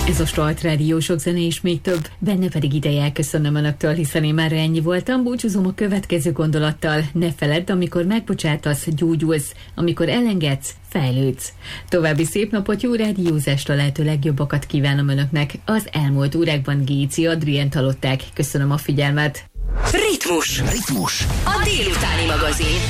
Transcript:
Ez a Start Rádió, sok zene és még több, benne pedig ideje elköszönöm önöktől, hiszen én már ennyi voltam. Búcsúzom a következő gondolattal: ne feledd, amikor megbocsátasz, gyógyulsz, amikor elengedsz, fejlődsz. További szép napot, jó rádiózást, a lehető legjobbakat kívánom önöknek. Az elmúlt órákban Géci Adrient hallották. Köszönöm a figyelmet. Ritmus. A délutáni magazin.